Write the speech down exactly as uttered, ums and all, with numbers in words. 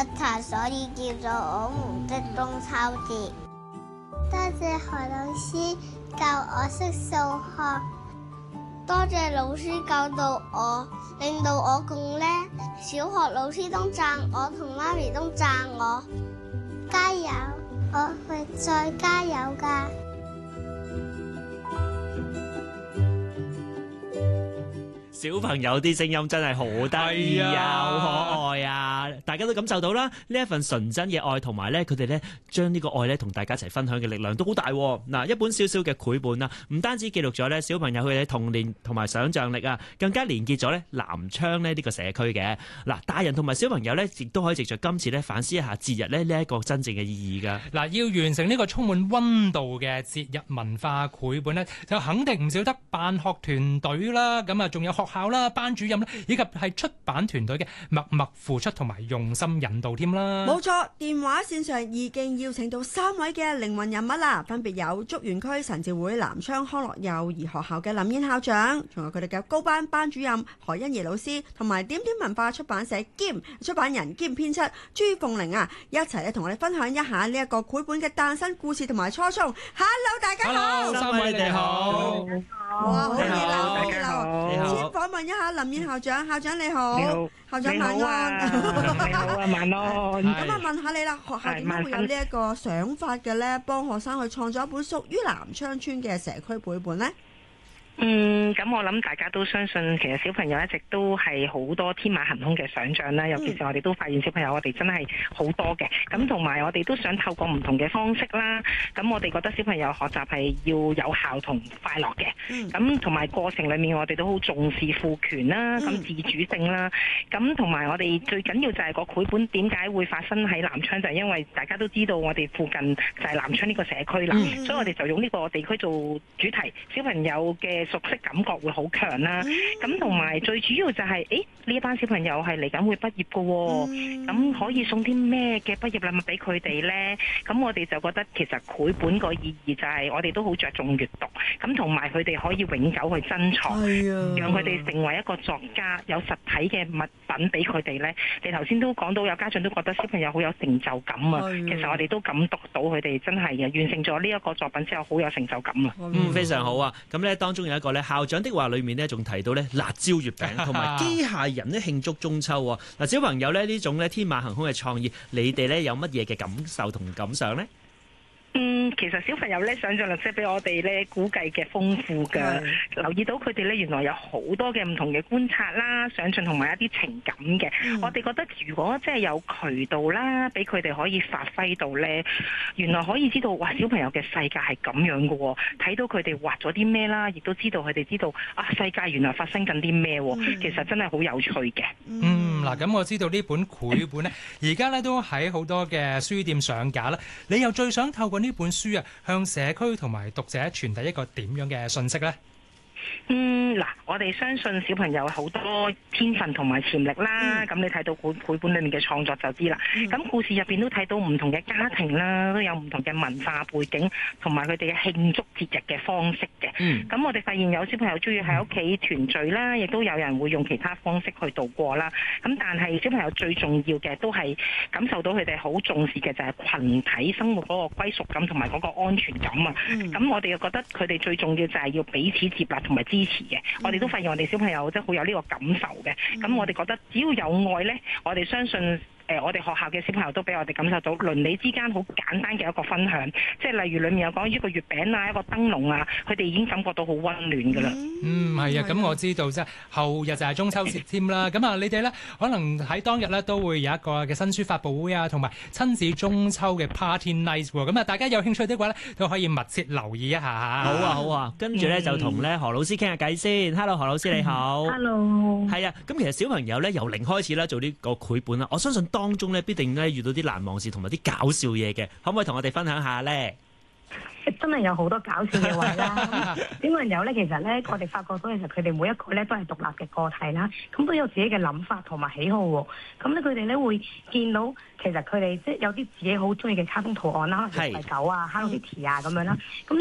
題，所以叫做我們的中秋節。多謝何老師教我識數學，多謝老師教到我，令到我咁叻。小學老師都讚我，同媽咪都讚我。加油！我會再加油㗎。 小朋友啲聲音真係好得意啊，好可愛啊！大家都感受到啦，呢一份純真嘅愛，同埋咧佢哋咧將呢個愛咧同大家一齊分享嘅力量都好大。嗱，一本小小嘅繪本啊，唔單止記錄咗咧小朋友佢哋童年同埋想像力啊，更加連結咗咧南昌咧呢個社區嘅。嗱，大人同埋小朋友咧亦都可以藉著今次咧反思一下節日咧呢一個真正嘅意義㗎。嗱，要完成呢個充滿溫度嘅節日文化繪本咧，就肯定唔少得辦學團隊啦，咁啊仲有學校啦、班主任啦，以及係出版團隊嘅默默付出同埋用心引導添啦。 冇錯，電話線上已經邀請到三位嘅靈魂人物啦，分別有竹園區神召會南昌康樂幼兒學校嘅林燕校長，仲有佢哋嘅高班班主任何欣怡老師，同埋點點文化出版社兼出版人兼編輯朱鳳玲啊，一齊咧同我哋分享一下呢一個繪本嘅誕生故事同埋初衷。Hello， 大家好。 Hello， 三位你好。 哇，好熱鬧，好熱鬧。 你好。 先訪問一下林燕校長，校長你好。 你好。 校長晚安。 你好啊，晚安。 咁啊，問下你啦，學校點解會有呢一個想法嘅咧？幫學生去創作一本屬於南昌村嘅社區繪本咧？ 嗯，咁我諗大家都相信，其實小朋友一直都係好多天馬行空嘅想像啦。尤其是我哋都發現小朋友，我哋真係好多嘅。咁同埋我哋都想透過唔同嘅方式啦。咁我哋覺得小朋友學習係要有效同快樂嘅。咁同埋過程裡面，我哋都好重視賦權啦，咁自主性啦。咁同埋我哋最緊要就係個繪本點解會發生喺南昌，就係因為大家都知道我哋附近就係南昌呢個社區啦。嗯、所以我哋就用呢個地區做主題，小朋友嘅熟悉感覺會好強啦，咁同埋最主要就係、是，誒呢一班小朋友係嚟緊會畢業嘅喎，咁、嗯、可以送啲咩嘅畢業禮物俾佢哋呢？咁我哋就覺得其實繪本個意義就係我哋都好着重閱讀，咁同埋佢哋可以永久去珍藏，啊、讓佢哋成為一個作家，有實體嘅物品俾佢哋呢。你頭先都講到有家長都覺得小朋友好有成就感啊，其實我哋都感讀到佢哋真係嘅完成咗呢一個作品之後好有成就感啊。 嗯，非常好啊！咁咧當中有一個咧。校長的話裏面咧，仲提到咧辣椒月餅同埋機械人咧慶祝中秋喎。嗱，小朋友咧呢種咧天馬行空嘅創意，你哋咧有乜嘢嘅感受同感想呢？ 嗯，其實小朋友咧想像力即係比我哋咧估計嘅豐富㗎。留意到佢哋咧原來有好多嘅唔同嘅觀察啦、想像同埋一啲情感嘅。嗯、我哋覺得如果即係有渠道啦，俾佢哋可以發揮到咧，原來可以知道哇小朋友嘅世界係咁樣嘅喎。睇到佢哋畫咗啲咩啦，亦都知道佢哋知道啊世界原來發生緊啲咩喎。嗯、其實真係好有趣嘅。 嗯，嗱咁我知道呢本繪本咧，而家咧都喺好多嘅書店上架啦。你又最想透過呢本書啊，向社區同埋讀者傳遞一個點樣嘅信息呢？ 嗯，嗱，我哋相信小朋友好多天分同埋潛力啦。咁、嗯、你睇到繪繪本裏面嘅創作就知啦。咁、嗯、故事入邊都睇到唔同嘅家庭啦，都有唔同嘅文化背景，同埋佢哋嘅慶祝節日嘅方式嘅。咁、嗯、我哋發現有小朋友中意喺屋企團聚啦，亦都有人會用其他方式去度過啦。咁但係小朋友最重要嘅都係感受到佢哋好重視嘅就係群體生活嗰個歸屬感同埋嗰個安全感啊。咁、嗯、我哋又覺得佢哋最重要就係要彼此接納同埋支持嘅。嗯、我哋都發現我哋小朋友真係好有呢個感受嘅。咁、嗯、我哋覺得只要有愛呢，我哋相信誒、呃，我哋學校嘅小朋友都俾我哋感受到鄰里之間好簡單嘅一個分享。即係例如裡面有講一個月餅啊，一個燈籠啊，佢哋已經感覺到好溫暖㗎啦。 嗯，係啊，咁我知道啫。後日就係中秋節添啦。咁啊，你哋呢，可能喺當日呢都會有一個嘅新書發佈會啊，同埋親子中秋嘅 party night 喎。咁啊，大家有興趣的話呢，都可以密切留意一下嚇。好啊，好啊。跟住呢，就同呢何老師傾下偈先。Hello，何老師你好。 Hello。 係啊，咁其實小朋友呢，由零開始啦做呢個繪本啦，我相信當中呢，必定呢遇到啲難忘事同埋啲搞笑嘢嘅，可唔可以同我哋分享下呢？ 真係有好多搞笑嘅位啦！小朋友咧，其實咧，我哋發覺到其實佢哋每一個咧都係獨立嘅個體啦，咁都有自己嘅諗法同埋喜好喎。咁咧，佢哋咧會見到其實佢哋即係有啲自己好中意嘅卡通圖案啦，例如狗啊、Hello Kitty 啊咁樣啦。咁